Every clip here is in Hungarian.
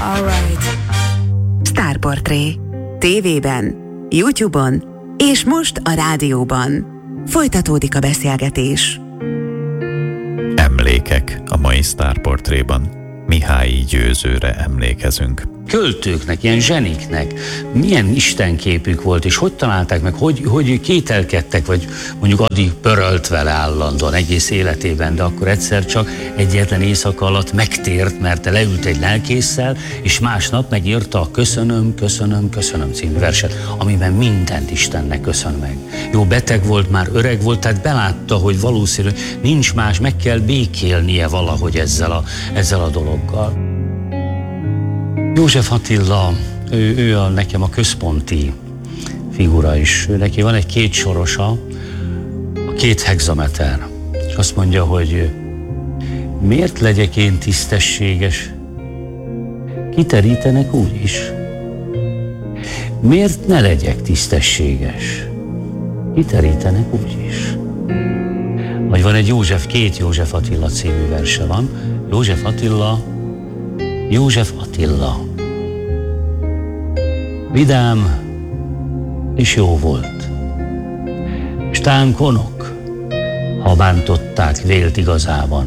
Alright. Sztárportré. TV-ben, YouTube-on és most a rádióban. Folytatódik a beszélgetés. Emlékek a mai Sztárportréban. Mihályi Győzőre emlékezünk. Költőknek, ilyen zseniknek milyen istenképük volt, és hogy találták meg, hogy kételkedtek, vagy mondjuk addig pörölt vele állandóan egész életében, de akkor egyszer csak egyetlen éjszaka alatt megtért, mert leült egy lelkésszel, és másnap megírta a Köszönöm, köszönöm, köszönöm című verset, amiben mindent Istennek köszön meg. Jó, beteg volt, már öreg volt, tehát belátta, hogy valószínű nincs más, meg kell békélnie valahogy ezzel a dologgal. József Attila, ő nekem a központi figura is. Neki van egy kétsorosa, a 2 hexameter. És azt mondja, hogy miért legyek én tisztességes? Kiterítenek úgy is. Miért ne legyek tisztességes? Kiterítenek úgy is. Vagy van egy 2 József Attila című verse van. József Attila. Vidám és jó volt. S tán konok, ha bántották vélt igazában.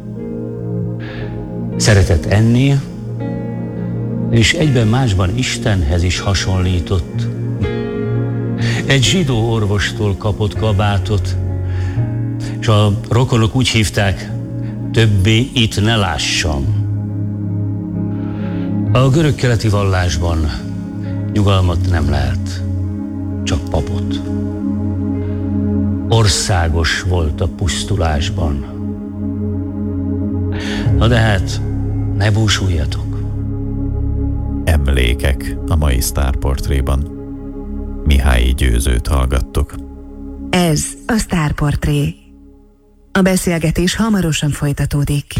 Szeretett enni, és egyben másban Istenhez is hasonlított. Egy zsidó orvostól kapott kabátot, és a rokonok úgy hívták, többé itt ne lássam. A görög-keleti vallásban nyugalmat nem lehet, csak papot. Országos volt a pusztulásban. Na de hát, ne búsuljatok. Emlékek a mai Sztárportréban. Mihályi Győzőt hallgattok. Ez a Sztárportré. A beszélgetés hamarosan folytatódik.